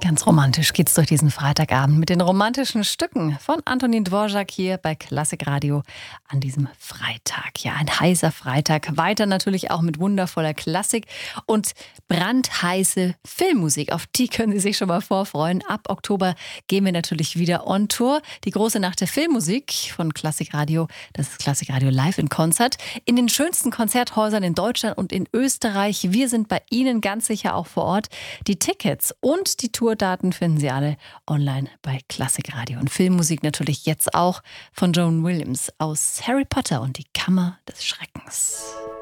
Ganz romantisch geht's durch diesen Freitagabend mit den romantischen Stücken von Antonin Dvorak hier bei Klassik Radio an diesem Freitag. Ja, ein heißer Freitag. Weiter natürlich auch mit wundervoller Klassik und brandheiße Filmmusik. Auf die können Sie sich schon mal vorfreuen. Ab Oktober gehen wir natürlich wieder on Tour. Die große Nacht der Filmmusik von Klassik Radio. Das ist Klassik Radio live in Konzert. In den schönsten Konzerthäusern in Deutschland und in Österreich. Wir sind bei Ihnen ganz sicher auch vor Ort. Die Tickets und die Tourdaten finden Sie alle online bei Klassik Radio. Und Filmmusik natürlich jetzt auch von John Williams aus Harry Potter und die Kammer des Schreckens.